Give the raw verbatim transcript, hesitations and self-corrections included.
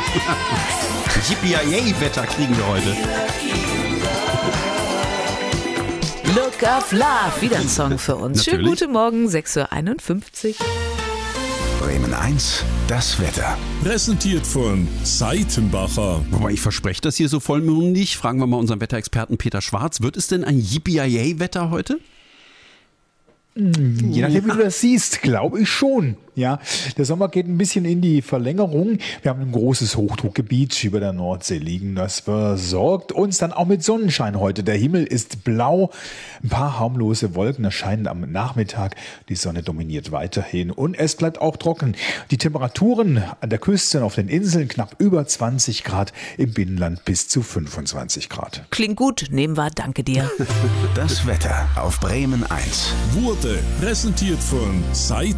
Yippie-Wetter kriegen wir heute. Look of Love, wieder ein Song für uns. Natürlich. Schönen guten Morgen, sechs Uhr einundfünfzig. Bremen eins, das Wetter. Präsentiert von Seitenbacher. Wobei ich verspreche das hier so vollmundig. Fragen wir mal unseren Wetterexperten Peter Schwarz. Wird es denn ein Yippie-Wetter heute? Je nachdem, wie du das siehst, glaube ich schon. Ja, der Sommer geht ein bisschen in die Verlängerung. Wir haben ein großes Hochdruckgebiet über der Nordsee liegen. Das versorgt uns dann auch mit Sonnenschein heute. Der Himmel ist blau. Ein paar harmlose Wolken erscheinen am Nachmittag. Die Sonne dominiert weiterhin und es bleibt auch trocken. Die Temperaturen an der Küste und auf den Inseln knapp über zwanzig Grad, im Binnenland bis zu fünfundzwanzig Grad. Klingt gut, nehmen wir, danke dir. Das Wetter auf Bremen eins. Wurde präsentiert von Seitenbacher.